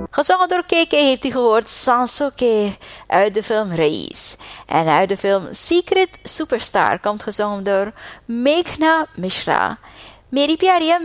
Gezongen door KK heeft u gehoord Sansoke uit de film Reis. En uit de film Secret Superstar komt gezongen door Meghna Mishra. मेरी प्यारियां